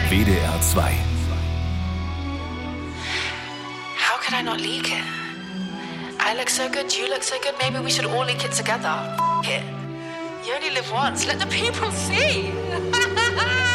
WDR 2. How could I not leak it? I look so good, you look so good, maybe we should all leak it together. F*** it. You only live once, let the people see.